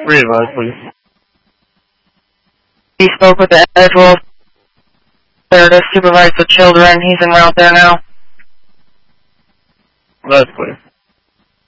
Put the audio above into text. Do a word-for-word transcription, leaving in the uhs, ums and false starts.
Re-advise, please. He spoke with the Edgeworld there to supervise the children. He's en route there now. That's clear.